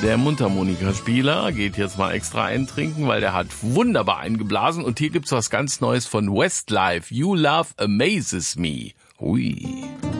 Der Mundharmonikaspieler geht jetzt mal extra eintrinken, weil der hat wunderbar eingeblasen. Und hier gibt's was ganz Neues von Westlife. You Love Amazes Me. Hui.